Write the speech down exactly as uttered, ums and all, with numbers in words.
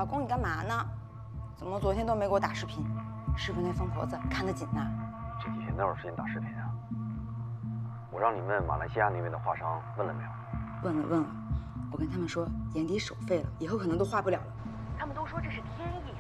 老公，你干嘛呢？怎么昨天都没给我打视频？是不是那疯婆子看得紧呐？ 这几天哪有时间打视频啊？我让你问马来西亚那边的画商问了没有？ 问了问了，我跟他们说眼底手废了，以后可能都画不了了。 他们都说这是天意，